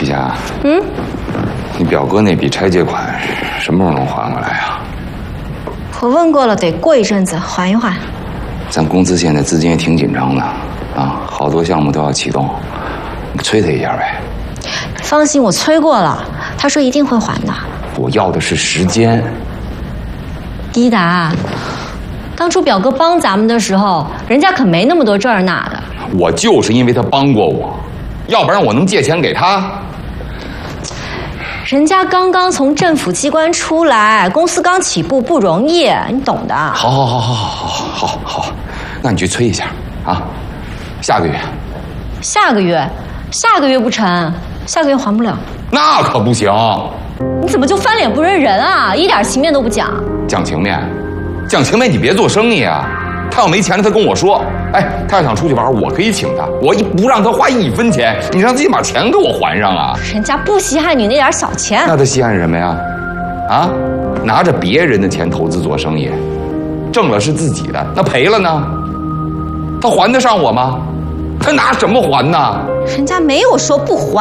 霞，你表哥那笔拆借款什么时候能还过来啊？ 我问过了，得过一阵子缓一缓。 咱公司现在资金也挺紧张的啊，好多项目都要启动，你催他一下呗。 放心，我催过了，他说一定会还的。 我要的是时间。 一达，当初表哥帮咱们的时候，人家可没那么多这儿那的。 我就是因为他帮过我，要不然我能借钱给他？ 人家刚刚从政府机关出来，公司刚起步不容易，你懂的。 好，那你去催一下啊，下个月。 下个月不成，下个月还不了。 那可不行。 你怎么就翻脸不认人啊？一点情面都不讲。 讲情面，你别做生意啊！他要没钱了，他跟我说，哎，他要想出去玩，我可以请他，我不让他花1分钱，你让他先把钱给我还上啊！ 人家不稀罕你那点小钱， 那他稀罕什么呀？啊，拿着别人的钱投资做生意，挣了是自己的，那赔了呢？他还得上我吗？他拿什么还呢？ 人家没有说不还。